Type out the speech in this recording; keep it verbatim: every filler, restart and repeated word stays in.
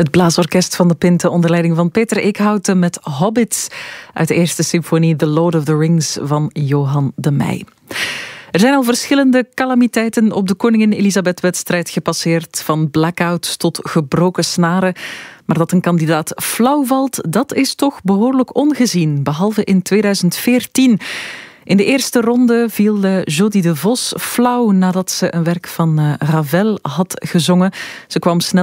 Het blaasorkest van de Pinte onder leiding van Peter Eekhouten met Hobbits uit de eerste symfonie The Lord of the Rings van Johan de Meij. Er zijn al verschillende calamiteiten op de Koningin Elisabeth-wedstrijd gepasseerd, van blackout tot gebroken snaren. Maar dat een kandidaat flauw valt, dat is toch behoorlijk ongezien, behalve in tweeduizend veertien. In de eerste ronde viel Jodie de Vos flauw nadat ze een werk van Ravel had gezongen. Ze kwam snel